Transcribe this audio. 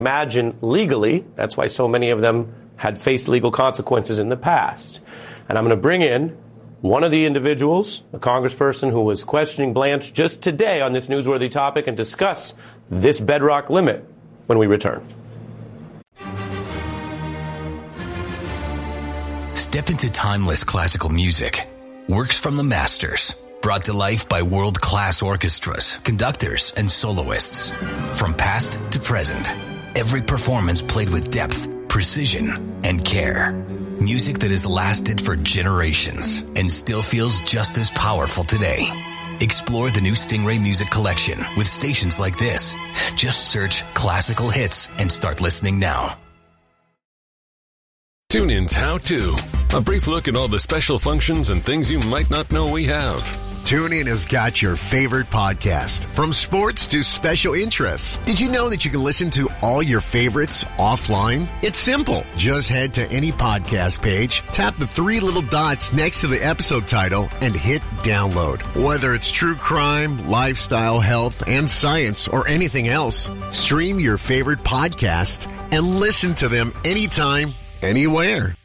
imagine legally. That's why so many of them had faced legal consequences in the past. And I'm going to bring in one of the individuals, a congressperson who was questioning Blanche just today on this newsworthy topic, and discuss this bedrock limit when we return. Step into timeless classical music. Works from the masters. Brought to life by world-class orchestras, conductors, and soloists. From past to present, every performance played with depth, precision, and care. Music that has lasted for generations and still feels just as powerful today. Explore the new Stingray Music Collection with stations like this. Just search classical hits and start listening now. TuneIn's How To. A brief look at all the special functions and things you might not know we have. TuneIn has got your favorite podcast, from sports to special interests. Did you know that you can listen to all your favorites offline? It's simple. Just head to any podcast page, tap the three little dots next to the episode title, and hit download. Whether it's true crime, lifestyle, health, and science, or anything else, stream your favorite podcasts and listen to them anytime, anywhere.